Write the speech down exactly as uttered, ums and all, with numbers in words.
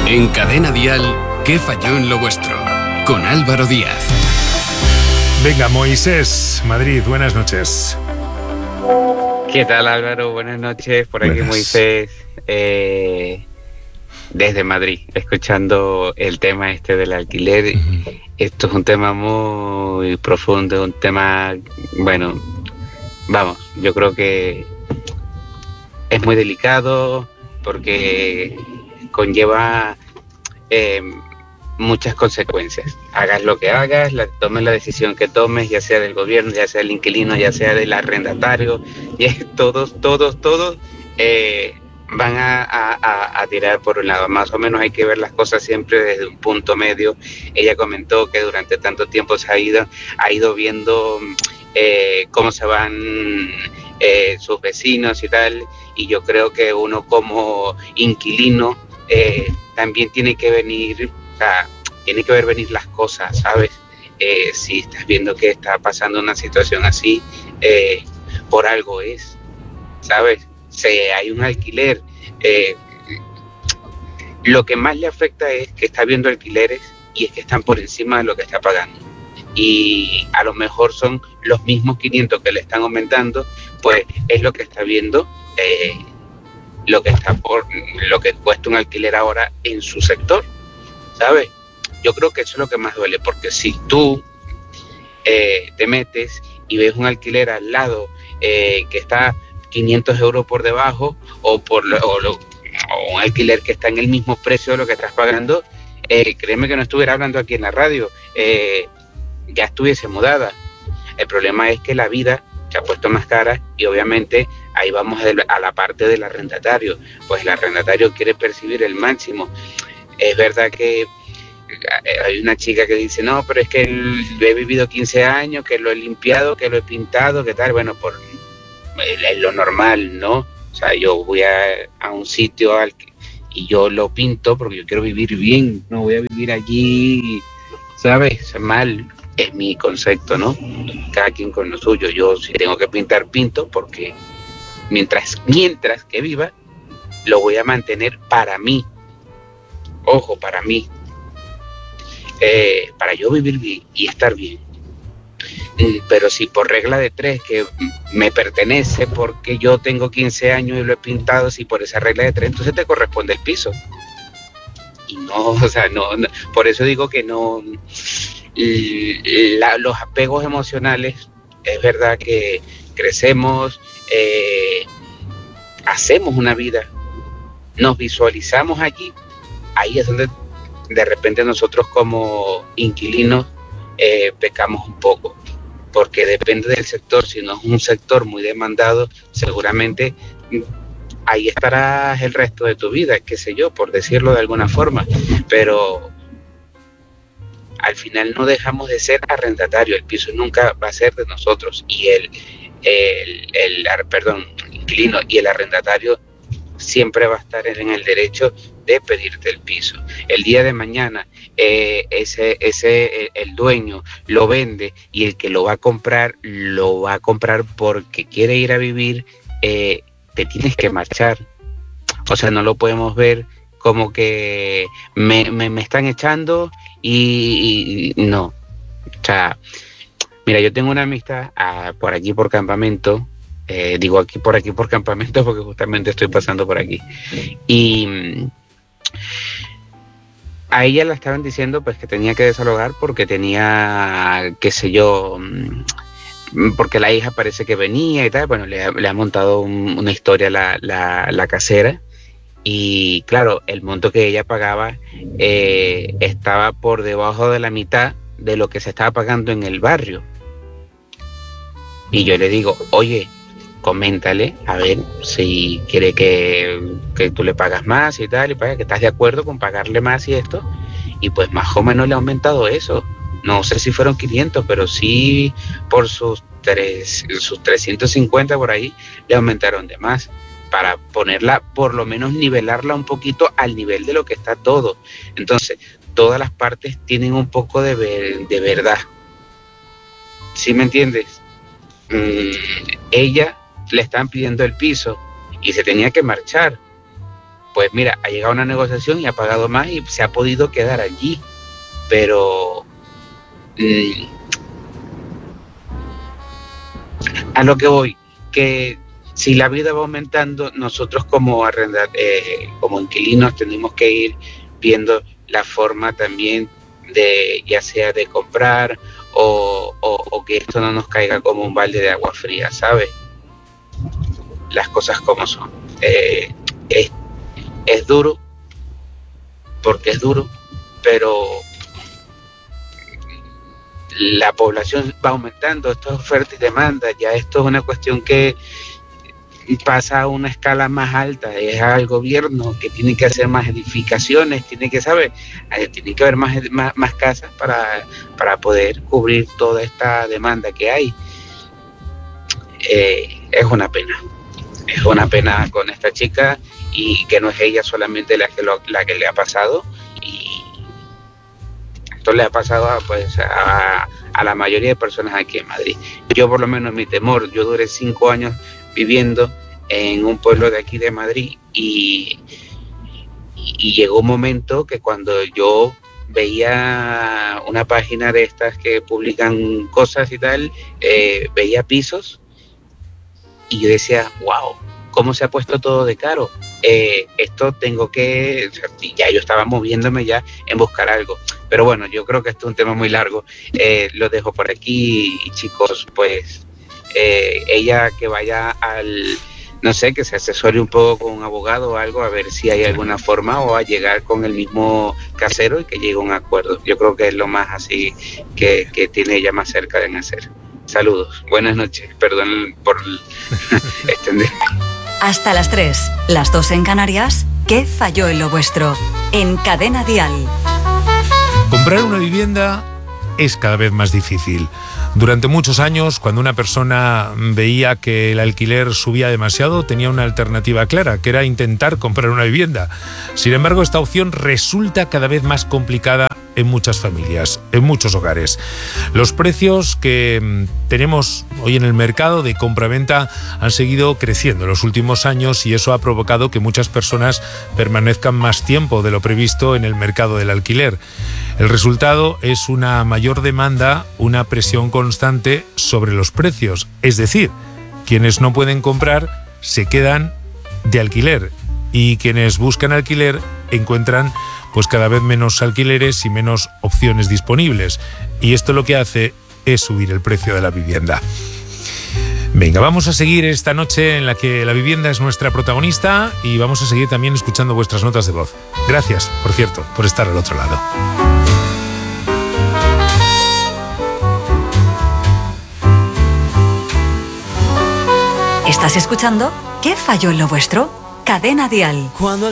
En Cadena Dial, ¿qué falló en lo vuestro? Con Álvaro Díaz. Venga, Moisés, Madrid, buenas noches. ¿Qué tal, Álvaro? Buenas noches, por aquí Buenas. Moisés, eh, desde Madrid, escuchando el tema este del alquiler. Uh-huh. Esto es un tema muy profundo, un tema, bueno, vamos, yo creo que es muy delicado porque conlleva eh, muchas consecuencias. Hagas lo que hagas, la, tomes la decisión que tomes, ya sea del gobierno, ya sea del inquilino, ya sea del arrendatario, y todos, todos, todos eh, van a, a, a tirar por un lado. Más o menos hay que ver las cosas siempre desde un punto medio. Ella comentó que durante tanto tiempo se ha ido, ha ido viendo eh, cómo se van eh, sus vecinos y tal, y yo creo que uno como inquilino eh, también tiene que venir, o sea, tiene que ver venir las cosas, ¿sabes? Eh, si estás viendo que está pasando una situación así, eh, por algo es, ¿sabes? Si hay un alquiler, eh, lo que más le afecta es que está viendo alquileres y es que están por encima de lo que está pagando. Y a lo mejor son los mismos quinientos que le están aumentando, pues es lo que está viendo, eh, lo que está por lo que cuesta un alquiler ahora en su sector, ¿sabes? Yo creo que eso es lo que más duele, porque si tú eh, te metes y ves un alquiler al lado eh, que está quinientos euros por debajo, o por lo, o, lo, o un alquiler que está en el mismo precio de lo que estás pagando, eh, créeme que no estuviera hablando aquí en la radio, eh, ya estuviese mudada. El problema es que la vida se ha puesto más cara y obviamente ahí vamos a la parte del arrendatario. Pues el arrendatario quiere percibir el máximo. Es verdad que hay una chica que dice, no, pero es que he vivido quince años, que lo he limpiado, que lo he pintado, que tal. Bueno, por es lo normal, ¿no? O sea, yo voy a, a un sitio al que, y yo lo pinto porque yo quiero vivir bien, no voy a vivir allí, ¿sabes? Mal. Es mi concepto, ¿no? Cada quien con lo suyo. Yo si tengo que pintar, pinto, porque mientras, mientras que viva, lo voy a mantener para mí. Ojo, para mí. Eh, para yo vivir bien y estar bien. Pero si por regla de tres, que me pertenece porque yo tengo quince años y lo he pintado, si por esa regla de tres, entonces te corresponde el piso. Y no, o sea, no, no por eso digo que no... La, los apegos emocionales, es verdad que crecemos, eh, hacemos una vida, nos visualizamos allí, ahí es donde de repente nosotros como inquilinos eh, pecamos un poco, porque depende del sector. Si no es un sector muy demandado, seguramente ahí estarás el resto de tu vida, qué sé yo, por decirlo de alguna forma, pero al final no dejamos de ser arrendatario. El piso nunca va a ser de nosotros y el, el, el, el perdón, inquilino y el arrendatario siempre va a estar en el derecho de pedirte el piso. El día de mañana eh, ese, ese el dueño lo vende y el que lo va a comprar lo va a comprar porque quiere ir a vivir, eh, te tienes que marchar. O sea, no lo podemos ver como que me, me, me están echando y, y no. O sea, mira, yo tengo una amistad ah, por aquí por campamento, eh, digo aquí por aquí por campamento porque justamente estoy pasando por aquí, y a ella la estaban diciendo pues que tenía que desalojar porque tenía, qué sé yo, porque la hija parece que venía y tal. Bueno, le, le ha montado un, una historia la, la, la casera. Y claro, el monto que ella pagaba eh, estaba por debajo de la mitad de lo que se estaba pagando en el barrio. Y yo le digo, oye, coméntale, a ver si quiere que, que tú le pagas más y tal, y para que estás de acuerdo con pagarle más y esto. Y pues más o menos le ha aumentado eso. No sé si fueron quinientos, pero sí por sus, tres, sus trescientos cincuenta por ahí le aumentaron de más, para ponerla, por lo menos nivelarla un poquito al nivel de lo que está todo. Entonces, todas las partes tienen un poco de, ver, de verdad. ¿Sí me entiendes? Mm, ella le están pidiendo el piso y se tenía que marchar pues mira, ha llegado a una negociación y ha pagado más y se ha podido quedar allí. Pero eh, a lo que voy, que si la vida va aumentando, nosotros como arrendar, eh, como inquilinos tenemos que ir viendo la forma también de, ya sea de comprar o, o, o que esto no nos caiga como un balde de agua fría, ¿sabes? Las cosas como son. Eh, es, es duro, porque es duro, pero la población va aumentando, esto es oferta y demanda, ya esto es una cuestión que pasa a una escala más alta, es al gobierno que tiene que hacer más edificaciones, tiene que saber, tiene que haber más, más, más casas para, para poder cubrir toda esta demanda que hay. Eh, es una pena, es una pena con esta chica, y que no es ella solamente la que, lo, la que le ha pasado, y esto le ha pasado a, pues, a, a la mayoría de personas aquí en Madrid. Yo por lo menos mi temor, yo duré cinco años viviendo en un pueblo de aquí de Madrid, y, y llegó un momento que cuando yo veía una página de estas que publican cosas y tal, eh, veía pisos y yo decía, wow, cómo se ha puesto todo de caro. Eh, esto tengo que, ya yo estaba moviéndome ya en buscar algo, pero bueno, yo creo que esto es un tema muy largo. Eh, lo dejo por aquí, y chicos, pues eh, ella que vaya al, no sé, que se asesore un poco con un abogado o algo, a ver si hay alguna forma, o a llegar con el mismo casero y que llegue a un acuerdo. Yo creo que es lo más así que, que tiene ella más cerca de hacer. Saludos, buenas noches, perdón por extender. Hasta las tres, las dos en Canarias. ¿Qué falló en lo vuestro? En Cadena Dial. Comprar una vivienda es cada vez más difícil. Durante muchos años, cuando una persona veía que el alquiler subía demasiado, tenía una alternativa clara, que era intentar comprar una vivienda. Sin embargo, esta opción resulta cada vez más complicada en muchas familias, en muchos hogares. Los precios que tenemos hoy en el mercado de compraventa han seguido creciendo en los últimos años, y eso ha provocado que muchas personas permanezcan más tiempo de lo previsto en el mercado del alquiler. El resultado es una mayor demanda, una presión constante sobre los precios. Es decir, quienes no pueden comprar se quedan de alquiler, y quienes buscan alquiler encuentran pues cada vez menos alquileres y menos opciones disponibles. Y esto lo que hace es subir el precio de la vivienda. Venga, vamos a seguir esta noche en la que la vivienda es nuestra protagonista, y vamos a seguir también escuchando vuestras notas de voz. Gracias, por cierto, por estar al otro lado. ¿Estás escuchando? ¿Qué falló en lo vuestro? Cadena Dial. Cuando